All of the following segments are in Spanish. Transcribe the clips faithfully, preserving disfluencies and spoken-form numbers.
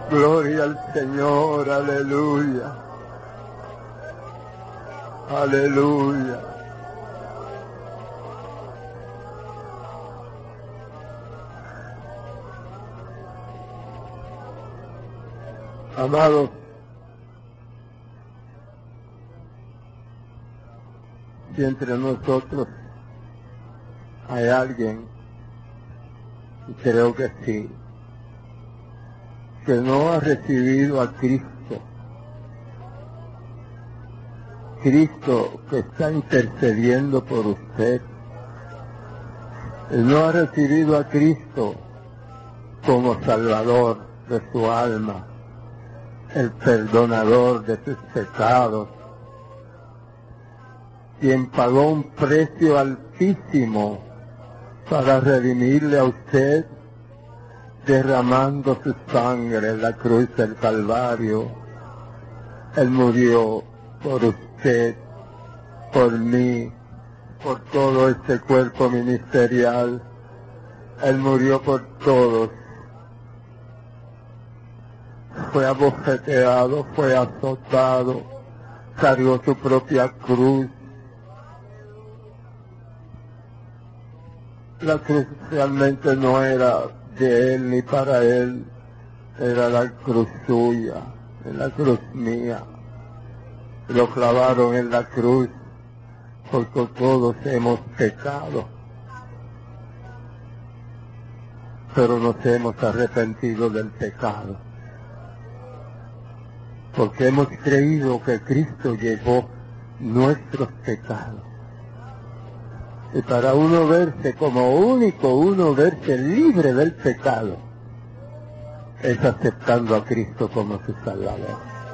Gloria al Señor, aleluya. Aleluya. Amados, si entre nosotros hay alguien, y creo que sí, que no ha recibido a Cristo, Cristo que está intercediendo por usted, no ha recibido a Cristo como Salvador de su alma, el perdonador de sus pecados, quien pagó un precio altísimo para redimirle a usted, derramando su sangre en la cruz del Calvario. Él murió por usted, por mí, por todo este cuerpo ministerial. Él murió por todos. Fue abofeteado, fue azotado, cargó su propia cruz. La cruz realmente no era de él ni para él, era la cruz suya, la cruz mía. Lo clavaron en la cruz porque todos hemos pecado, pero nos hemos arrepentido del pecado, porque hemos creído que Cristo llevó nuestros pecados. Y para uno verse como único, uno verse libre del pecado, es aceptando a Cristo como su Salvador.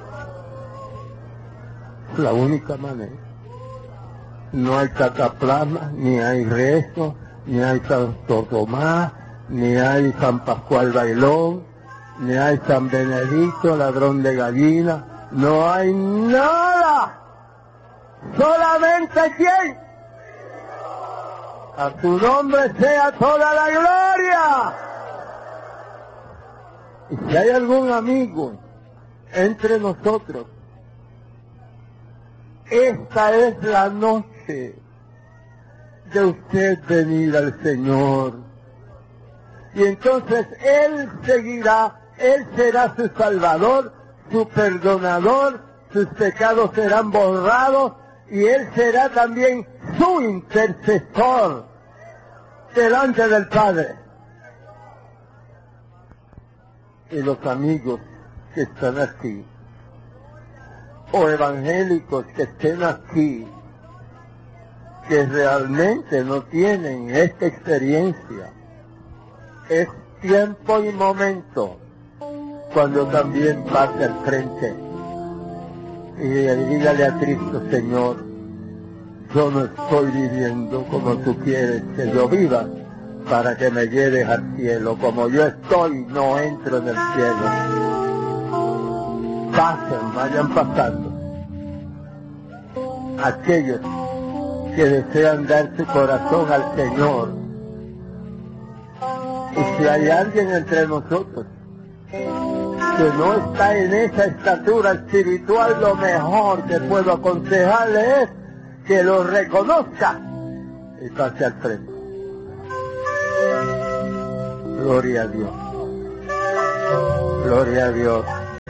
Es la única manera. No hay cataplasma, ni hay rezo, ni hay Santo Tomás, ni hay San Pascual Bailón, ni hay San Benedicto, ladrón de gallina. No hay nada. Solamente ¿quién? A tu nombre sea toda la gloria. Y si hay algún amigo entre nosotros, esta es la noche de usted venir al Señor. Y entonces Él seguirá, Él será su Salvador, su perdonador, sus pecados serán borrados, y Él será también su intercesor delante del Padre. Y los amigos que están aquí, o evangélicos que estén aquí, que realmente no tienen esta experiencia, es tiempo y momento cuando también pase al frente y dígale a Cristo: Señor, yo no estoy viviendo como tú quieres que yo viva para que me lleves al cielo. Como yo estoy, no entro en el cielo. Pasen, vayan pasando. Aquellos que desean dar su corazón al Señor. Y si hay alguien entre nosotros que no está en esa estatura espiritual, lo mejor que puedo aconsejarle es que lo reconozca y pase al frente. Gloria a Dios. Gloria a Dios.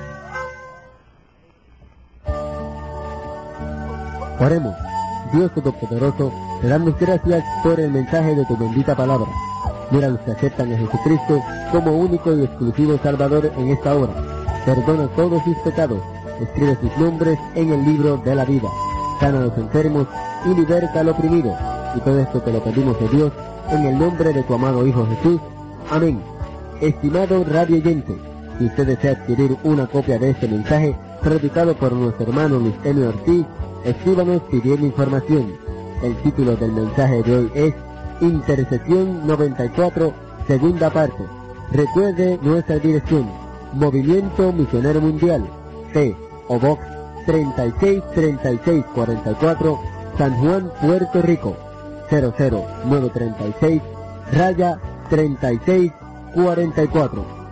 Oremos. Dios Todopoderoso, te damos gracias por el mensaje de tu bendita palabra. Mira a los que aceptan a Jesucristo como único y exclusivo Salvador en esta hora. Perdona todos sus pecados. Escribe sus nombres en el libro de la vida. Sana a los enfermos y liberta al oprimido. Y todo esto te lo pedimos, de Dios, en el nombre de tu amado Hijo Jesús. Amén. Estimado radio oyente, si usted desea adquirir una copia de este mensaje predicado por nuestro hermano Luis M. Ortiz, escríbanos pidiendo información. El título del mensaje de hoy es Intercesión noventa y cuatro, segunda parte. Recuerde nuestra dirección: Movimiento Misionero Mundial, P O Box treinta y seis treinta y seis cuarenta y cuatro, San Juan, Puerto Rico, cero cero nueve treinta y seis, raya treinta y seis cuarenta y cuatro.